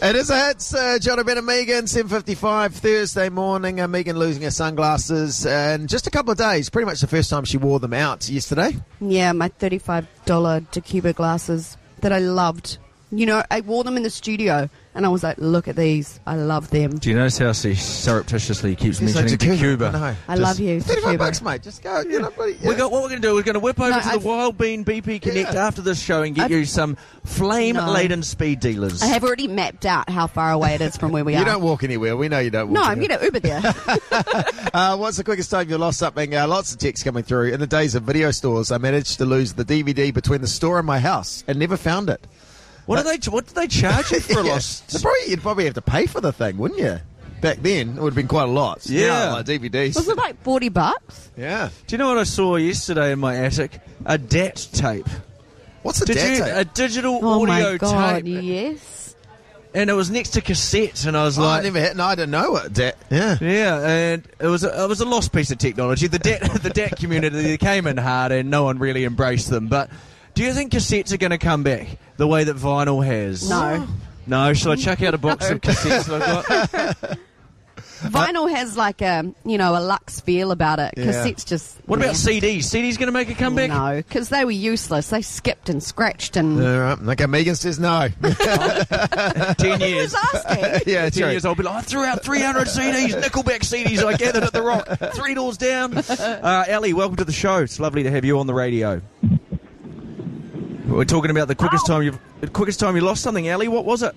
It is a hits, John Ben and Megan, 7:55 Thursday morning. Megan losing her sunglasses in just a couple of days. Pretty much the first time she wore them out yesterday. Yeah, my $35 Tacuba glasses that I loved. You know, I wore them in the studio, and I was like, look at these. I love them. Do you notice how she surreptitiously keeps mentioning Tacuba? I love you, $35, mate. Just go. You know, buddy, What we're going to do, we're going to whip over to the Wild Bean BP Connect after this show and get you some flame-laden speed dealers. I have already mapped out how far away it is from where we are. You don't walk anywhere. We know you don't walk No, anywhere. I'm going to Uber there. What's the quickest time you lost something? Lots of texts coming through. In the days of video stores, I managed to lose the DVD between the store and my house and never found it. What did they charge you for a loss? You'd probably have to pay for the thing, wouldn't you? Back then, it would have been quite a lot. Yeah. Now, like DVDs. Was it like $40? Yeah. Do you know what I saw yesterday in my attic? A DAT tape. What's a DAT tape? A digital Oh audio my God, tape. yes. And it was next to cassette, and I was I didn't know what DAT. Yeah. Yeah, and it was a lost piece of technology. The DAT community, they came in hard, and no one really embraced them. But do you think cassettes are going to come back the way that vinyl has? No. No? Shall I chuck out a box of cassettes that I've got? Vinyl has like a luxe feel about it. Yeah. Cassettes just... What about CDs? CDs going to make a comeback? No, because they were useless. They skipped and scratched and... All right. Okay, Megan says no. 10 years. I was asking. Yeah, 10 years, I'll be like, I threw out 300 CDs, Nickelback CDs I gathered at the Rock, 3 doors down. Ali, welcome to the show. It's lovely to have you on the radio. We're talking about the quickest time you lost something, Ali. What was it?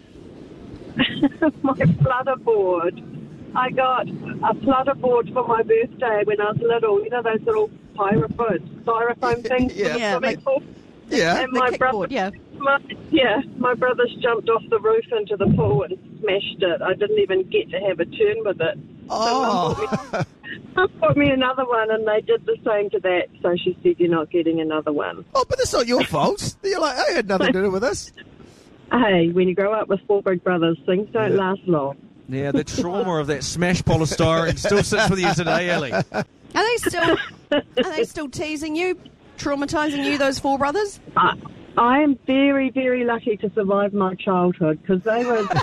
My flutter board. I got a flutter board for my birthday when I was little. You know those little styrofoam things? Yeah. Yeah, like- Yeah. And The my kickboard, yeah. my brothers jumped off the roof into the pool and smashed it. I didn't even get to have a turn with it. Oh. Mum bought me another one, and they did the same to that. So she said, "You're not getting another one." Oh, but that's not your fault. You're like, I had nothing to do with this. Hey, when you grow up with 4 big brothers, things don't last long. Yeah, the trauma of that smashed polystyrene still sits with you today, Ali. Are they still teasing you, traumatising you, those 4 brothers? I am very, very lucky to survive my childhood because they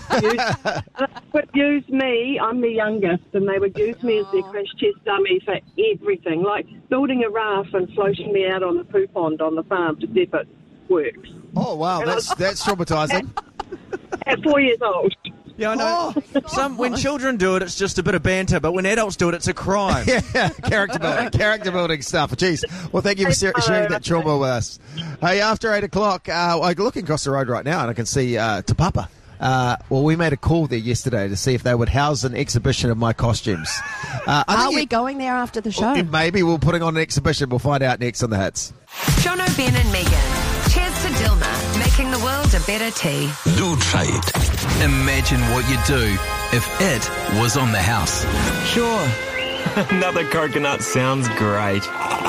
would use me. I'm the youngest, and they would use me as their crash test dummy for everything, like building a raft and floating me out on the poo pond on the farm to see if it works. Oh, wow. That's traumatising. At 4 years old. Yeah, I know. When children do it, it's just a bit of banter, but when adults do it, it's a crime. Yeah, character building stuff. Jeez. Well, thank you for sharing that trauma with us. Hey, after 8 o'clock, I'm looking across the road right now, and I can see Te Papa. Well, we made a call there yesterday to see if they would house an exhibition of my costumes. Are we going there after the show? Maybe we're putting on an exhibition. We'll find out next on the Hits. Jono, Ben and Megan. Cheers to Dilma, making the world a better tea. Loo Trade. Imagine what you'd do if it was on the house. Sure. Another coconut sounds great.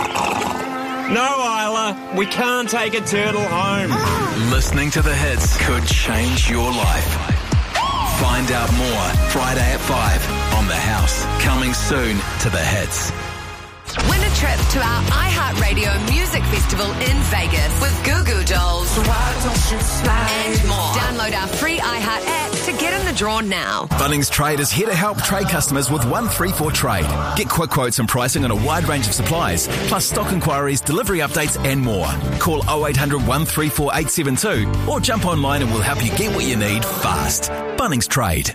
No, Isla, we can't take a turtle home. Listening to the Hits could change your life. Find out more Friday at 5 on The House. Coming soon to the Hits. Win a trip to our iHeartRadio Music Festival in Vegas with Goo Goo Dolls and more. Download our free iHeart app to get in the draw now. Bunnings Trade is here to help trade customers with 134 Trade. Get quick quotes and pricing on a wide range of supplies, plus stock inquiries, delivery updates and more. Call 0800 134 872 or jump online and we'll help you get what you need fast. Bunnings Trade.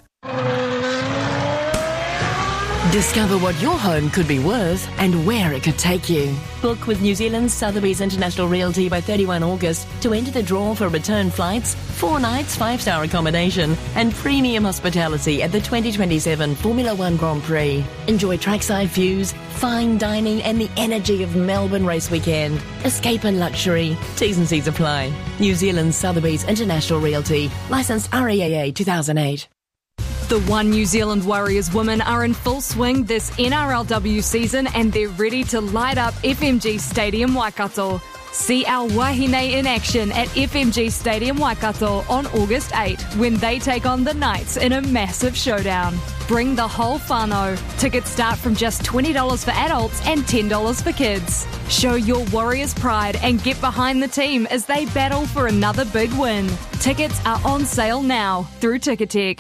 Discover what your home could be worth and where it could take you. Book with New Zealand's Sotheby's International Realty by 31 August to enter the draw for return flights, 4 nights, 5-star accommodation and premium hospitality at the 2027 Formula One Grand Prix. Enjoy trackside views, fine dining and the energy of Melbourne Race Weekend. Escape in luxury. T's and C's apply. New Zealand's Sotheby's International Realty. Licensed REAA 2008. The One New Zealand Warriors women are in full swing this NRLW season and they're ready to light up FMG Stadium Waikato. See our wahine in action at FMG Stadium Waikato on August 8 when they take on the Knights in a massive showdown. Bring the whole whānau. Tickets start from just $20 for adults and $10 for kids. Show your Warriors pride and get behind the team as they battle for another big win. Tickets are on sale now through Ticketek.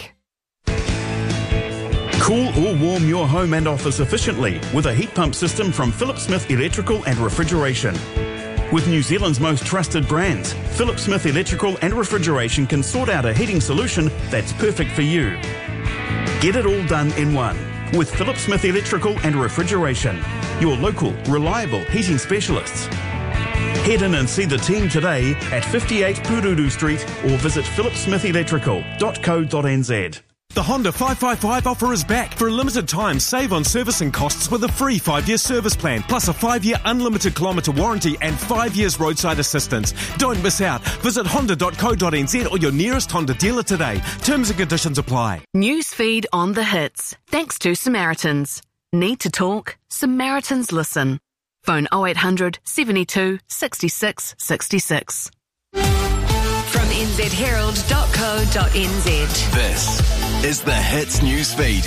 Cool or warm your home and office efficiently with a heat pump system from Philip Smith Electrical and Refrigeration. With New Zealand's most trusted brands, Philip Smith Electrical and Refrigeration can sort out a heating solution that's perfect for you. Get it all done in one with Philip Smith Electrical and Refrigeration, your local, reliable heating specialists. Head in and see the team today at 58 Pururu Street or visit philipsmithelectrical.co.nz. The Honda 555 offer is back. For a limited time, save on servicing costs with a free 5-year service plan, plus a 5-year unlimited kilometre warranty and 5 years roadside assistance. Don't miss out. Visit honda.co.nz or your nearest Honda dealer today. Terms and conditions apply. Newsfeed on the hits. Thanks to Samaritans. Need to talk? Samaritans listen. Phone 0800 72 66 66. From nzherald.co.nz. This is the Hits Newsfeed.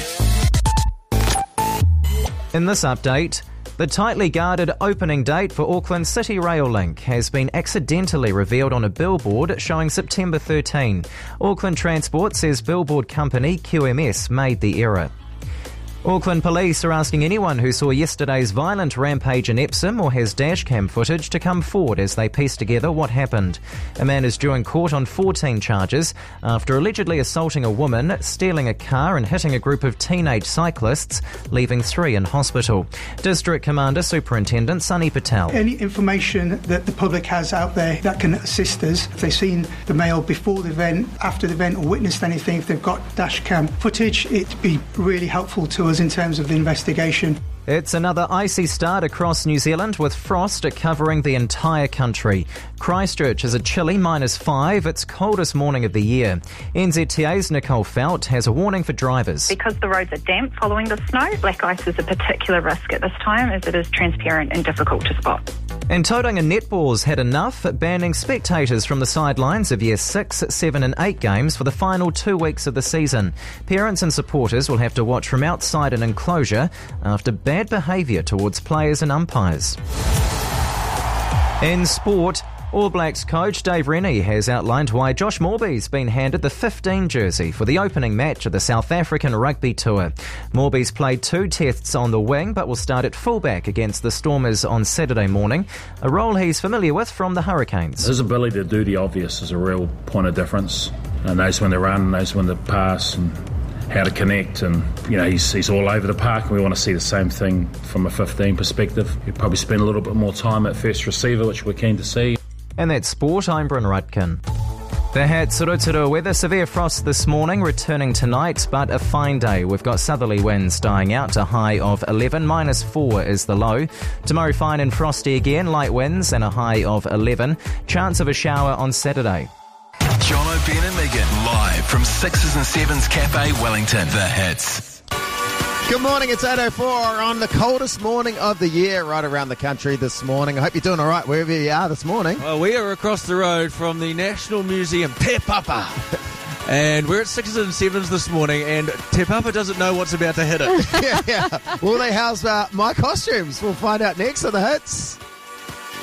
In this update, the tightly guarded opening date for Auckland City Rail Link has been accidentally revealed on a billboard showing September 13. Auckland Transport says billboard company QMS made the error. Auckland Police are asking anyone who saw yesterday's violent rampage in Epsom or has dashcam footage to come forward as they piece together what happened. A man is due in court on 14 charges after allegedly assaulting a woman, stealing a car and hitting a group of teenage cyclists, leaving 3 in hospital. District Commander Superintendent Sunny Patel. Any information that the public has out there that can assist us, if they've seen the male before the event, after the event or witnessed anything, if they've got dashcam footage, it'd be really helpful to us in terms of the investigation. It's another icy start across New Zealand with frost covering the entire country. Christchurch is a chilly -5, its coldest morning of the year. NZTA's Nicole Felt has a warning for drivers. Because the roads are damp following the snow, black ice is a particular risk at this time as it is transparent and difficult to spot. And Tauranga Netball's had enough, banning spectators from the sidelines of Year 6, 7 and 8 games for the final 2 weeks of the season. Parents and supporters will have to watch from outside an enclosure after bad behaviour towards players and umpires. In sport, All Blacks coach Dave Rennie has outlined why Josh Morby's been handed the 15 jersey for the opening match of the South African Rugby Tour. Morby's played 2 tests on the wing but will start at fullback against the Stormers on Saturday morning, a role he's familiar with from the Hurricanes. His ability to do the obvious is a real point of difference. Knows when to run, knows when to pass and how to connect, and he's all over the park, and we want to see the same thing from a 15 perspective. He'll probably spend a little bit more time at first receiver, which we're keen to see. And that's sport. I'm Bryn Rutkin. The Hats Rotorua weather, severe frost this morning, returning tonight, but a fine day. We've got southerly winds dying out, a high of 11, -4 is the low. Tomorrow fine and frosty again, light winds and a high of 11. Chance of a shower on Saturday. Jono, Ben and Megan, live from 6s and 7s Cafe Wellington. The Hits. Good morning, it's 8:04 on the coldest morning of the year right around the country this morning. I hope you're doing all right wherever you are this morning. Well, we are across the road from the National Museum, Te Papa. And we're at 6s and 7s this morning, and Te Papa doesn't know what's about to hit it. yeah. Well, they house my costumes. We'll find out next on the Hits.